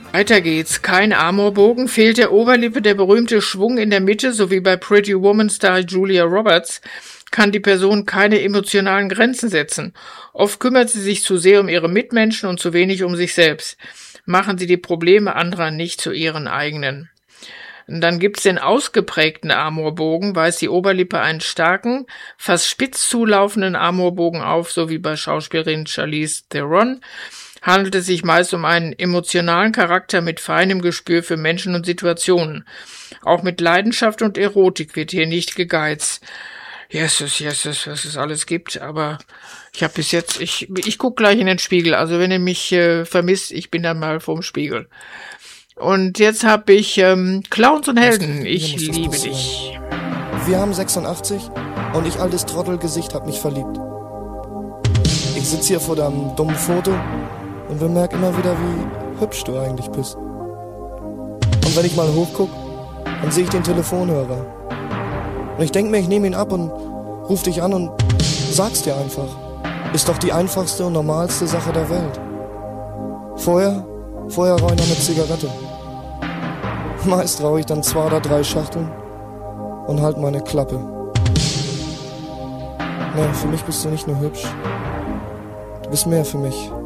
Weiter geht's. Kein Amorbogen, fehlt der Oberlippe der berühmte Schwung in der Mitte, so wie bei Pretty Woman Star Julia Roberts, kann die Person keine emotionalen Grenzen setzen. Oft kümmert sie sich zu sehr um ihre Mitmenschen und zu wenig um sich selbst. Machen sie die Probleme anderer nicht zu ihren eigenen. Und dann gibt's den ausgeprägten Amorbogen, weist die Oberlippe einen starken, fast spitz zulaufenden Amorbogen auf, so wie bei Schauspielerin Charlize Theron. Handelt es sich meist um einen emotionalen Charakter mit feinem Gespür für Menschen und Situationen. Auch mit Leidenschaft und Erotik wird hier nicht gegeizt. Jesus, was es alles gibt, aber ich habe bis jetzt, ich guck gleich in den Spiegel, also wenn ihr mich vermisst, ich bin dann mal vorm Spiegel. Und jetzt habe ich Clowns und Helden, ich liebe dich. Wir haben 86 und ich, altes Trottelgesicht, hab mich verliebt. Ich sitz hier vor deinem dummen Foto und bemerk immer wieder, wie hübsch du eigentlich bist. Und wenn ich mal hochguck, dann sehe ich den Telefonhörer. Und ich denk mir, ich nehme ihn ab und ruf dich an und sag's dir einfach. Ist doch die einfachste und normalste Sache der Welt. Vorher rauche ich noch eine Zigarette. Meist rauche ich dann 2 oder 3 Schachteln und halt meine Klappe. Nee, für mich bist du nicht nur hübsch. Du bist mehr für mich.